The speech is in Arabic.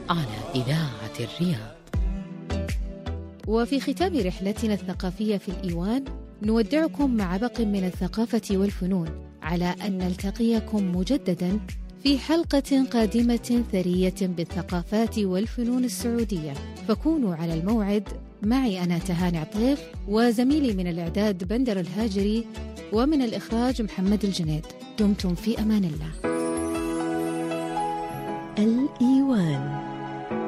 على إذاعة الرياض. وفي ختام رحلتنا الثقافية في الإيوان نودعكم مع باق من الثقافة والفنون، على أن نلتقيكم مجدداً في حلقة قادمة ثرية بالثقافات والفنون السعودية، فكونوا على الموعد. معي أنا تهاني عطيف، وزميلي من الإعداد بندر الهاجري، ومن الإخراج محمد الجنيد. دمتم في أمان الله. الإيوان.